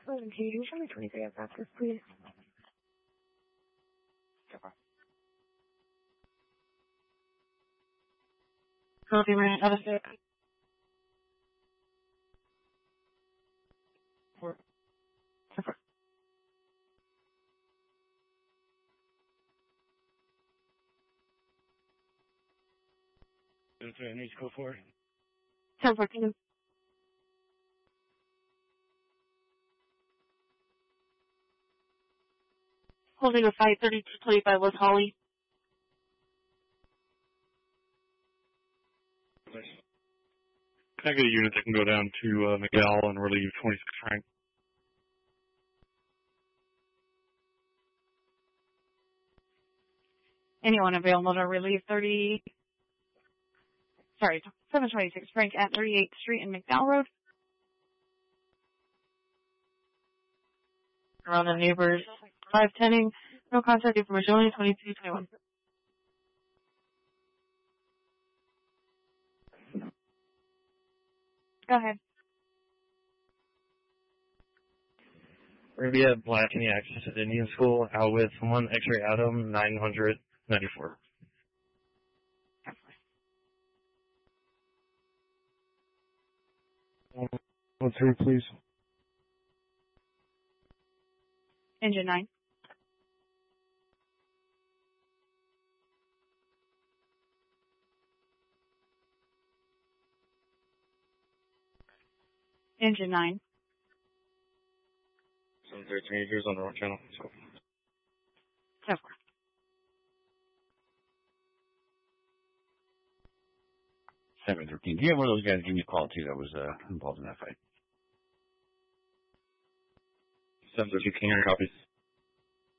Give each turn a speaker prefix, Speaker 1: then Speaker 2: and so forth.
Speaker 1: Can you show me 23 of Baptist, please?
Speaker 2: Copy, man. Out of state.
Speaker 1: Four.
Speaker 3: That's right, I need to go for it.
Speaker 2: 1014. Holding a 53225 West Holly.
Speaker 3: Can I get a unit that can go down to McDowell and relieve 26 Frank?
Speaker 2: Anyone available to relieve 726 Frank at 38th Street and McDowell Road? Around the neighbors. 510ing. No contact information. Only 2221. Go ahead.
Speaker 3: We're going to be at Black in the Access at Indian School, out with 1 X-ray Atom 994. What's her, please?
Speaker 2: Engine 9. Engine 9.
Speaker 3: Some 13 meters on the wrong channel. So.
Speaker 2: 10-4.
Speaker 4: Seven 13. Do you have one of those guys give me a call too that was involved in that fight?
Speaker 3: 732 King, copies.